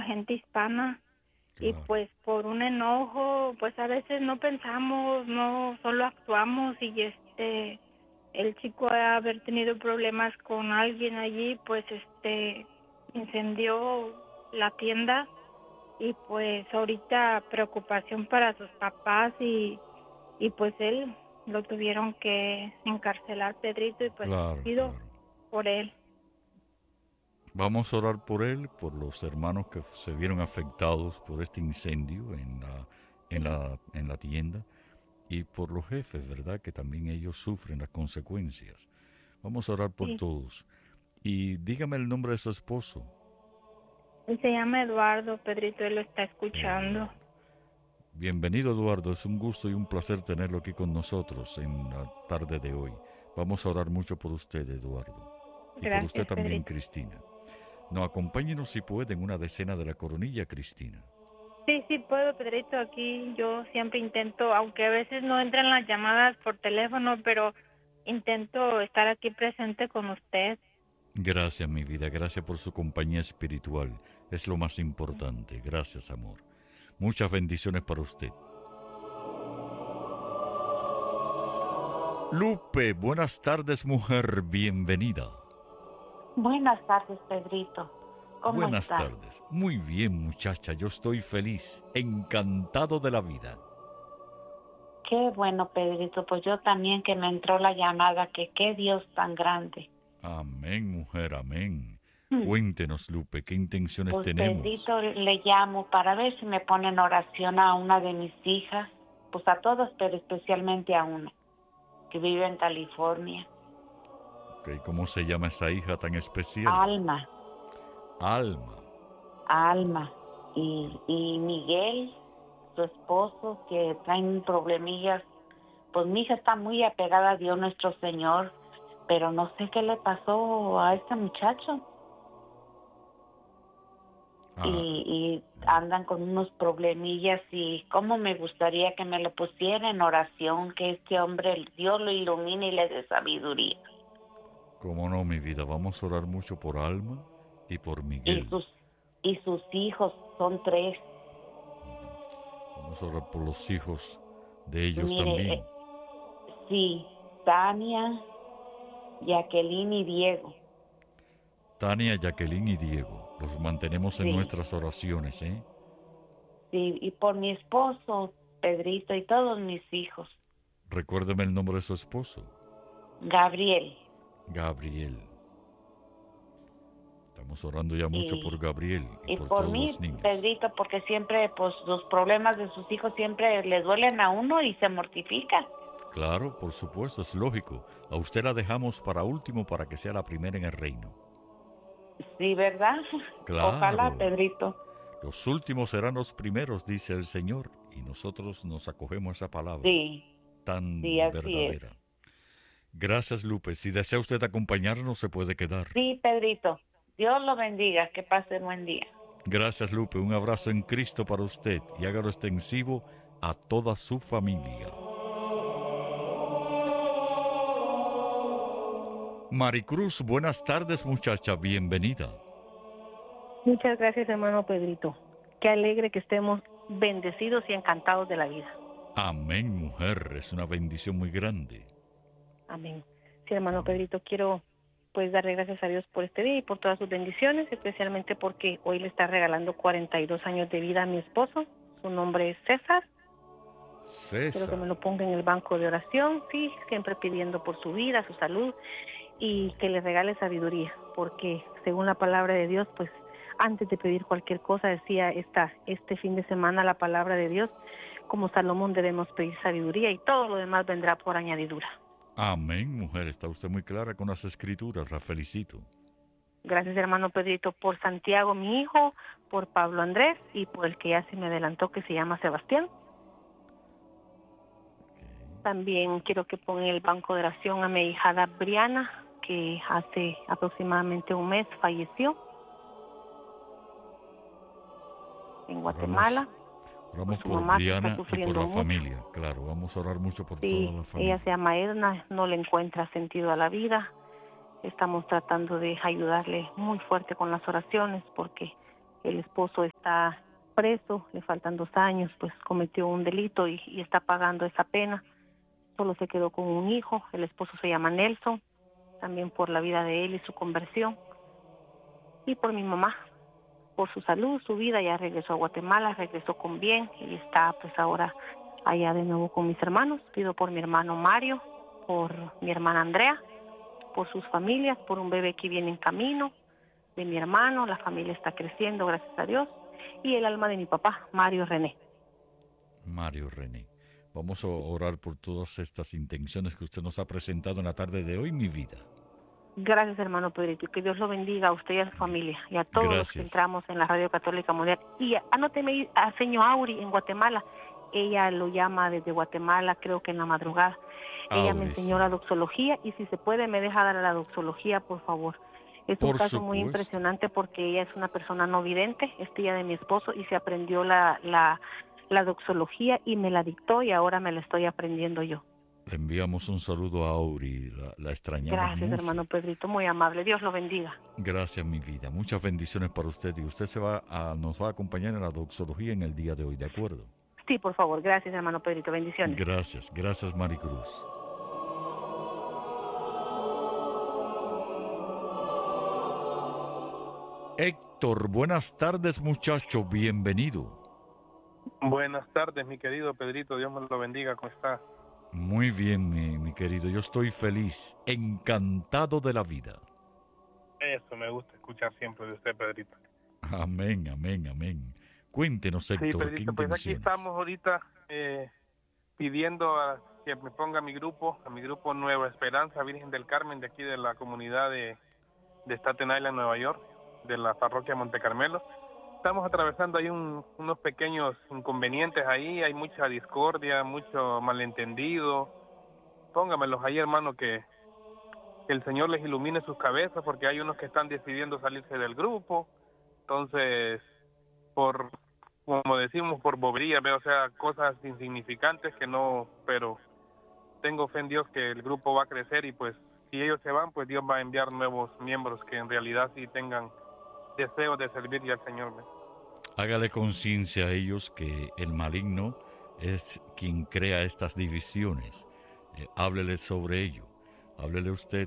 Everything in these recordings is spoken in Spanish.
mucha gente hispana. Y Claro. pues por un enojo, pues a veces no pensamos, no solo actuamos y el chico a haber tenido problemas con alguien allí, pues incendió la tienda y pues ahorita preocupación para sus papás y pues él lo tuvieron que encarcelar, Pedrito, y pues Claro, pido claro. por él. Vamos a orar por él, por los hermanos que se vieron afectados por este incendio en la tienda y por los jefes, ¿verdad? Que también ellos sufren las consecuencias. Vamos a orar por Sí, todos. Y dígame el nombre de su esposo, él se llama Eduardo, Pedrito, él lo está escuchando. Eduardo. Bienvenido, Eduardo. Es un gusto y un placer tenerlo aquí con nosotros en la tarde de hoy. Vamos a orar mucho por usted, Eduardo. Y por usted Gracias, también, Pedrito. Cristina. No, acompáñenos si puede en una decena de la coronilla, Cristina. Sí, sí puedo, Pedrito. Aquí yo siempre intento, aunque a veces no entran las llamadas por teléfono, pero intento estar aquí presente con usted. Gracias, mi vida. Gracias por su compañía espiritual. Es lo más importante. Gracias, amor. Muchas bendiciones para usted. Lupe, buenas tardes, mujer. Bienvenida. Buenas tardes, Pedrito. ¿Cómo Buenas estás? tardes. Muy bien, muchacha. Yo estoy feliz, encantado de la vida. Qué bueno, Pedrito. Pues yo también que me entró la llamada, que qué Dios tan grande. Amén, mujer, amén. Hmm. Cuéntenos, Lupe, ¿qué intenciones Pues tenemos? Pedrito le llamo para ver si me pone en oración a una de mis hijas, pues a todas, pero especialmente a una, que vive en California. Ok, ¿cómo se llama esa hija tan especial? Alma, Alma. Alma. Y Miguel, su esposo, que traen problemillas. Pues mi hija está muy apegada a Dios nuestro Señor, pero no sé qué le pasó a este muchacho. Ah, Y andan con unos problemillas y cómo me gustaría que me lo pusiera en oración, que este hombre Dios lo ilumine y le dé sabiduría. cómo no, mi vida. Vamos a orar mucho por Alma y por Y Miguel. sus hijos son 3. Vamos a orar por los hijos de ellos Mire, también. sí, Tania, Jacqueline y Diego. Tania, Jacqueline y Diego. Los mantenemos en Sí, nuestras oraciones, ¿eh? sí, y por mi esposo, Pedrito, y todos mis hijos. Recuérdeme el nombre de su esposo. Gabriel. Gabriel. Estamos orando ya mucho por Y, Gabriel y y por por todos mí, los niños. Pedrito, porque siempre, pues, los problemas de sus hijos siempre le duelen a uno y se mortifica. Claro, por supuesto, es lógico. A usted la dejamos para último para que sea la primera en el reino. Sí, ¿verdad? Ojalá, Claro. Pedrito. Los últimos serán los primeros, dice el Señor, y nosotros nos acogemos a esa palabra Sí, sí, tan así es. verdadera. Gracias, Lupe. Si desea usted acompañarnos, se puede quedar. Sí, Pedrito. Dios lo bendiga. Que pase buen día. Gracias, Lupe. Un abrazo en Cristo para usted y hágalo extensivo a toda su familia. Maricruz, buenas tardes, muchacha. Bienvenida. Muchas gracias, hermano Pedrito. Qué alegre que estemos bendecidos y encantados de la vida. Amén, mujer. Es una bendición muy grande. Amén. Sí, hermano Amén. Pedrito, quiero pues darle gracias a Dios por este día y por todas sus bendiciones, especialmente porque hoy le está regalando 42 años de vida a mi esposo. Su nombre es César. Quiero que César. me lo ponga en el banco de oración, sí, siempre pidiendo por su vida, su salud y que le regale sabiduría, porque según la palabra de Dios, pues antes de pedir cualquier cosa, decía este fin de semana la palabra de Dios, como Salomón debemos pedir sabiduría y todo lo demás vendrá por añadidura. Amén, mujer. Está usted muy clara con las escrituras. La felicito. Gracias, hermano Pedrito, por Santiago, mi hijo, por Pablo Andrés y por el que ya se me adelantó, que se llama Sebastián. También quiero que ponga en el banco de oración a mi hijada Briana, que hace aproximadamente un mes falleció en Oramos, Guatemala, por oramos su por mamá que está Briana y por sufriendo la mucho. familia. Claro, vamos a orar mucho por toda Sí, la ella se familia. llama Edna, no le encuentra sentido a la vida. Estamos tratando de ayudarle muy fuerte con las oraciones porque el esposo está preso, le faltan 2 años, pues cometió un delito y está pagando esa pena. Solo se quedó con un hijo, el esposo se llama Nelson, también por la vida de él y su conversión. Y por mi mamá, por su salud, su vida, ya regresó a Guatemala, regresó con bien y está pues ahora allá de nuevo con mis hermanos. Pido por mi hermano Mario, por mi hermana Andrea, por sus familias, por un bebé que viene en camino, de mi hermano, la familia está creciendo, gracias a Dios, y el alma de mi papá, Mario René. Mario René. Vamos a orar por todas estas intenciones que usted nos ha presentado en la tarde de hoy, mi vida. Gracias, hermano Pedrito, y que Dios lo bendiga a usted y a su familia, y a todos los que entramos en la Radio Católica Mundial. Y anóteme a señor Auri en Guatemala, ella lo llama desde Guatemala, creo que en la madrugada. Ella me enseñó la doxología, y si se puede me deja dar la doxología, por favor. Es un caso muy impresionante porque ella es una persona no vidente, es tía de mi esposo, y se aprendió la doxología y me la dictó, y ahora me la estoy aprendiendo yo. Le enviamos un saludo a Auri, la extrañamos Gracias, mucho. hermano Pedrito, muy amable, Dios lo bendiga. Gracias, mi vida, muchas bendiciones para usted, y usted nos va a acompañar en la doxología en el día de hoy, ¿de acuerdo? Sí, por favor, gracias, hermano Pedrito, bendiciones. Gracias, Maricruz. Héctor, buenas tardes, muchacho, bienvenido. Buenas tardes, mi querido Pedrito, Dios me lo bendiga, ¿cómo está? Muy bien, mi querido, yo estoy feliz, encantado de la vida. Eso me gusta escuchar siempre de usted, Pedrito. Amén. Cuéntenos, Héctor, sí, Pedrito, ¿qué pues aquí estamos ahorita pidiendo a que me ponga a mi grupo Nueva Esperanza Virgen del Carmen, de aquí de la comunidad de Staten Island, Nueva York, de la parroquia Monte Carmelo. Estamos atravesando ahí unos pequeños inconvenientes ahí, hay mucha discordia, mucho malentendido. Póngamelos ahí, hermano, que el Señor les ilumine sus cabezas, porque hay unos que están decidiendo salirse del grupo. Entonces, como decimos, por bobería, o sea, cosas insignificantes que no, pero tengo fe en Dios que el grupo va a crecer, y pues si ellos se van, pues Dios va a enviar nuevos miembros que en realidad sí tengan deseo de servirle al Señor. Hágale conciencia a ellos que el maligno es quien crea estas divisiones. Háblele sobre ello. Háblele usted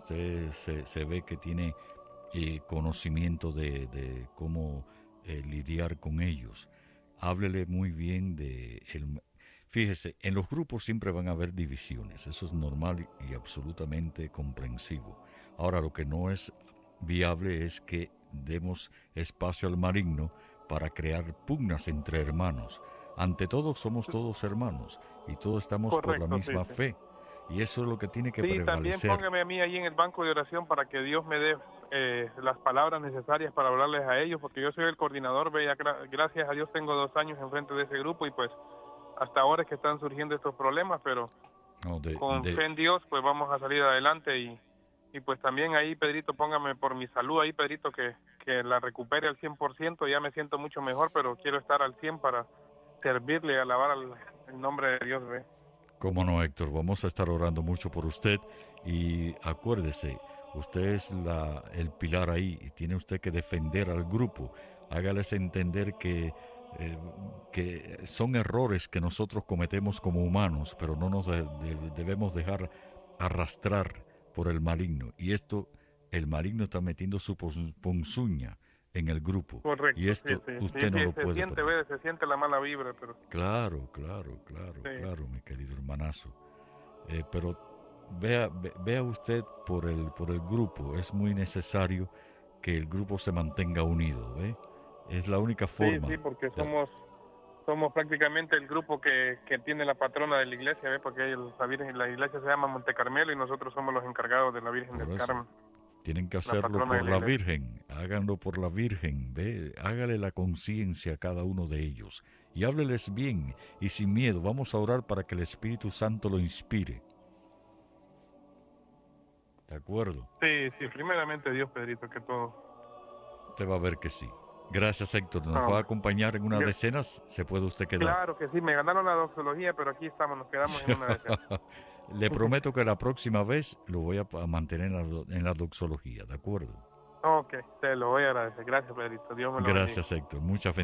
se ve que tiene conocimiento de cómo lidiar con ellos. Háblele muy bien Fíjese, en los grupos siempre van a haber divisiones, eso es normal y absolutamente comprensivo. Ahora, lo que no es viable es que demos espacio al maligno para crear pugnas entre hermanos. Ante todo, somos todos hermanos y todos estamos por la misma fe. Y eso es lo que tiene que prevalecer. También póngame a mí ahí en el banco de oración para que Dios me dé las palabras necesarias para hablarles a ellos, porque yo soy el coordinador. Gracias a Dios tengo 2 años enfrente de ese grupo, y pues hasta ahora es que están surgiendo estos problemas, pero con fe en Dios pues vamos a salir adelante. Y pues también ahí, Pedrito, póngame por mi salud ahí, Pedrito, que la recupere al 100%. Ya me siento mucho mejor, pero quiero estar al 100 para servirle y alabar el nombre de Dios. Cómo no, Héctor, vamos a estar orando mucho por usted, y acuérdese, usted es el pilar ahí y tiene usted que defender al grupo. Hágales entender que son errores que nosotros cometemos como humanos, pero no nos debemos dejar arrastrar por el maligno. Y el maligno está metiendo su ponzoña en el grupo. Correcto. Y esto usted no lo puede se siente la mala vibra, pero Claro, mi querido hermanazo. Pero vea usted por el grupo. Es muy necesario que el grupo se mantenga unido, ¿eh? Es la única forma. Sí, porque somos prácticamente el grupo que tiene la patrona de la iglesia, ¿ve? Porque la iglesia se llama Monte Carmelo y nosotros somos los encargados de la Virgen del Carmen. Tienen que hacerlo por la Virgen, háganlo por la Virgen, ¿ve? Hágale la conciencia a cada uno de ellos y hábleles bien y sin miedo. Vamos a orar para que el Espíritu Santo lo inspire. ¿De acuerdo? Sí, primeramente Dios, Pedrito, que todo. Usted va a ver que sí. Gracias, Héctor. ¿Nos va a acompañar en una decena? ¿Se puede usted quedar? Claro que sí, me ganaron la doxología, pero aquí estamos, nos quedamos en una decena. Le prometo que la próxima vez lo voy a mantener en la doxología, ¿de acuerdo? Ok, te lo voy a agradecer. Gracias, Pedrito. Dios me lo bendiga. Gracias, Héctor. Muchas